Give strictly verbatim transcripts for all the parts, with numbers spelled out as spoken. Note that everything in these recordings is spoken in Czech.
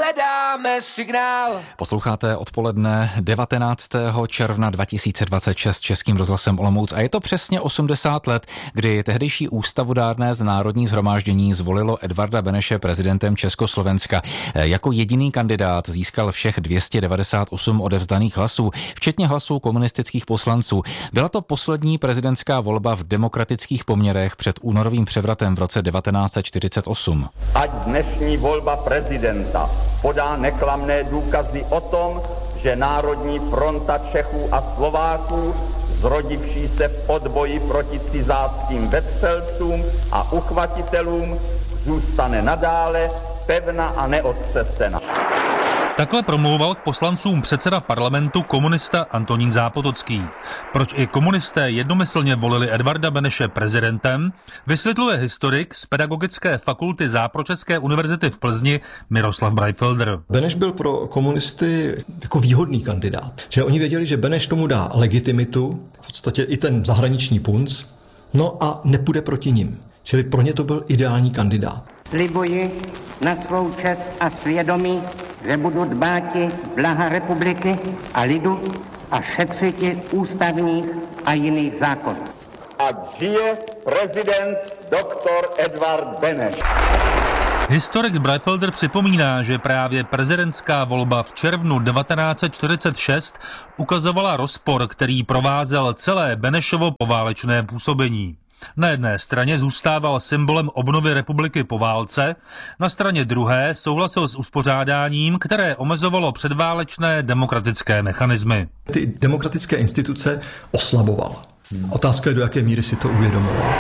hledáme signál. Posloucháte odpoledne devatenáctého června dva tisíce dvacet šest Českým rozhlasem Olomouc a je to přesně osmdesát let, kdy tehdejší ústavodárné Národní shromáždění zvolilo Edvarda Beneše prezidentem Československa. Jako jediný kandidát získal všech dvě stě devadesát osm odevzdaných hlasů, včetně hlasů komunistických poslanců. Byla to poslední prezidentská volba v demokratických poměrech před únorovým převratem v roce devatenáct set čtyřicet osm. Ať dnešní volba prezidenta podá neklamné důkazy o tom, že Národní fronta Čechů a Slováků, zrodivší se v odboji proti cizáckým vetřelcům a uchvatitelům, zůstane nadále pevná a neotřesena. Takhle promlouval k poslancům předseda parlamentu komunista Antonín Zápotocký. Proč i komunisté jednomyslně volili Edvarda Beneše prezidentem, vysvětluje historik z Pedagogické fakulty Západočeské univerzity v Plzni Miroslav Brajfelder. Beneš byl pro komunisty jako výhodný kandidát. Že oni věděli, že Beneš tomu dá legitimitu, v podstatě i ten zahraniční punc, no a nepůjde proti nim. Čili pro ně to byl ideální kandidát. Slibuji na svou čest a svědomí, že budu dbáti blaha republiky a lidu a šetřiti ústavních a jiných zákonů. Ať žije prezident doktor Edvard Beneš. Historik Brajfelder připomíná, že právě prezidentská volba v červnu devatenáct set čtyřicet šest ukazovala rozpor, který provázel celé Benešovo poválečné působení. Na jedné straně zůstával symbolem obnovy republiky po válce, na straně druhé souhlasil s uspořádáním, které omezovalo předválečné demokratické mechanismy. Ty demokratické instituce oslaboval. Otázka je, do jaké míry si to uvědomoval.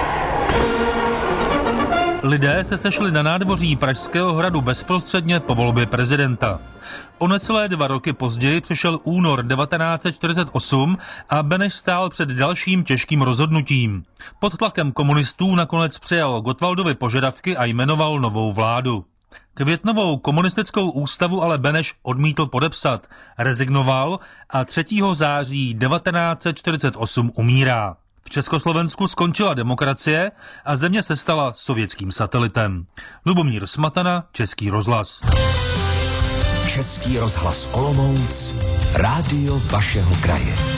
Lidé se sešli na nádvoří Pražského hradu bezprostředně po volbě prezidenta. O necelé dva roky později přišel únor devatenáct set čtyřicet osm a Beneš stál před dalším těžkým rozhodnutím. Pod tlakem komunistů nakonec přijal Gottwaldovy požadavky a jmenoval novou vládu. Květnovou komunistickou ústavu ale Beneš odmítl podepsat, rezignoval a třetího září devatenáct set čtyřicet osm umírá. V Československu skončila demokracie a země se stala sovětským satelitem. Lubomír Smatana, Český rozhlas. Český rozhlas Olomouc, rádio vašeho kraje.